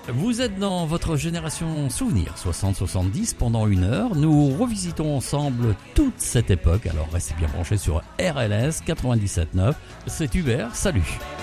Vous êtes dans votre génération souvenir 60-70 pendant 1 heure. Nous revisitons ensemble toute cette époque. Alors restez bien branchés sur RLS 97.9. C'est Hubert, salut.